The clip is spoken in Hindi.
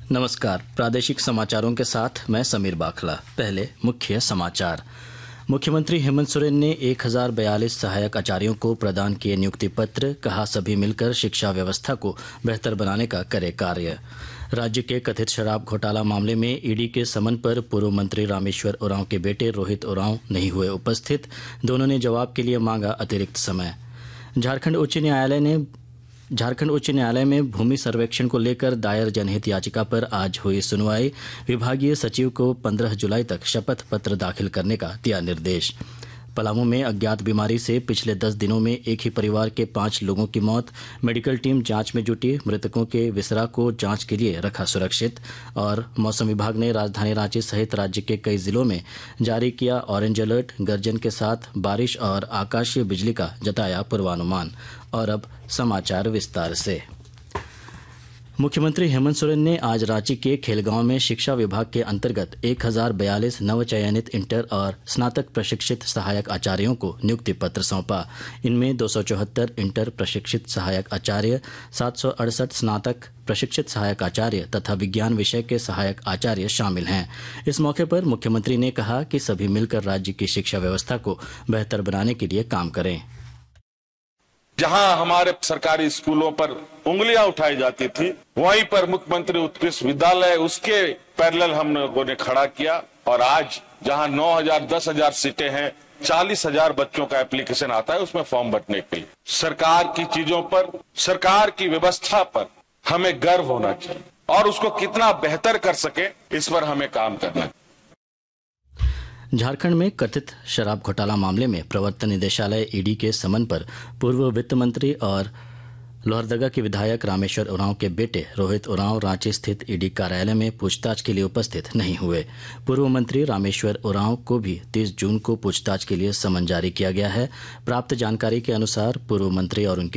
नमस्कार। प्रादेशिक समाचारों के साथ मैं समीर बाखला। पहले मुख्य समाचार। मुख्यमंत्री हेमंत सोरेन ने 1042 सहायक आचार्यों को प्रदान किए नियुक्ति पत्र। कहा, सभी मिलकर शिक्षा व्यवस्था को बेहतर बनाने का करे कार्य। राज्य के कथित शराब घोटाला मामले में ईडी के समन पर पूर्व मंत्री रामेश्वर उरांव के बेटे रोहित उरांव नहीं हुए उपस्थित। दोनों ने जवाब के लिए मांगा अतिरिक्त समय। झारखंड उच्च न्यायालय में भूमि सर्वेक्षण को लेकर दायर जनहित याचिका पर आज हुई सुनवाई। विभागीय सचिव को 15 जुलाई तक शपथ पत्र दाखिल करने का दिया निर्देश। पलामू में अज्ञात बीमारी से पिछले 10 दिनों में एक ही परिवार के 5 लोगों की मौत। मेडिकल टीम जांच में जुटी। मृतकों के विसरा को जांच के लिए रखा सुरक्षित। और मौसम विभाग ने राजधानी रांची सहित राज्य के कई जिलों में जारी किया ऑरेंज अलर्ट। गर्जन के साथ बारिश और आकाशीय बिजली का जताया पूर्वानुमान। और अब समाचार विस्तार से। मुख्यमंत्री हेमंत सोरेन ने आज रांची के खेलगांव में शिक्षा विभाग के अंतर्गत 1042 नवचयनित इंटर और स्नातक प्रशिक्षित सहायक आचार्यों को नियुक्ति पत्र सौंपा। इनमें 274 इंटर प्रशिक्षित सहायक आचार्य, 768 स्नातक प्रशिक्षित सहायक आचार्य तथा विज्ञान विषय के सहायक आचार्य शामिल हैं। इस मौके पर मुख्यमंत्री ने कहा कि सभी मिलकर राज्य की शिक्षा व्यवस्था को बेहतर बनाने के लिए काम करें। जहां हमारे सरकारी स्कूलों पर उंगलियां उठाई जाती थी, वहीं पर मुख्यमंत्री उत्कृष्ट विद्यालय उसके पैरेलल हम लोगों ने खड़ा किया। और आज जहां 9,000 10,000 सीटें हैं, 40,000 बच्चों का एप्लीकेशन आता है उसमें फॉर्म भरने के लिए। सरकार की चीजों पर, सरकार की व्यवस्था पर हमें गर्व होना चाहिए और उसको कितना बेहतर कर सके इस पर हमें काम करना चाहिए। झारखंड में कथित शराब घोटाला मामले में प्रवर्तन निदेशालय ईडी के समन पर पूर्व वित्त मंत्री और लोहरदगा के विधायक रामेश्वर उरांव के बेटे रोहित उरांव रांची स्थित ईडी कार्यालय में पूछताछ के लिए उपस्थित नहीं हुए। पूर्व मंत्री रामेश्वर उरांव को भी 30 जून को पूछताछ के लिए समन जारी किया गया है। प्राप्त जानकारी के अनुसार पूर्व मंत्री और उनके